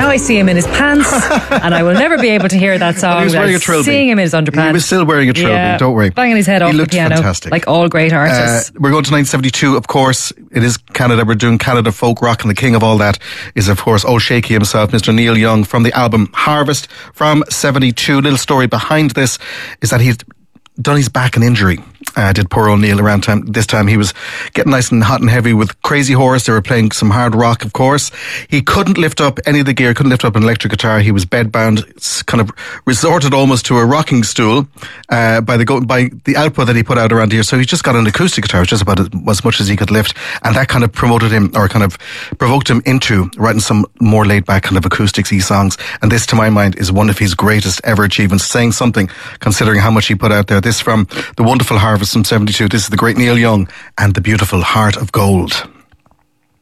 now I see him in his pants, and I will never be able to hear that song. He was wearing a trilby. Seeing him in his underpants. He was still wearing a trilby, don't worry. Banging his head off the piano. Fantastic. Like all great artists. We're going to 1972, of course. It is Canada. We're doing Canada folk rock, and the king of all that is, of course, Old Shaky himself, Mr. Neil Young, from the album Harvest from 72. Little story behind this is that he's done his back an injury. Did poor old Neil around this time. He was getting nice and hot and heavy with Crazy Horse. They were playing some hard rock, of course. He couldn't lift up any of the gear, couldn't lift up an electric guitar. He was bedbound, kind of resorted almost to a rocking stool by the output that he put out around here. So he just got an acoustic guitar, just about as much as he could lift. And that kind of promoted him, or kind of provoked him into writing some more laid back kind of acoustic-y songs. And this, to my mind, is one of his greatest ever achievements, saying something considering how much he put out there. This from the wonderful Harvest from 72. This is the great Neil Young and the beautiful Heart of Gold.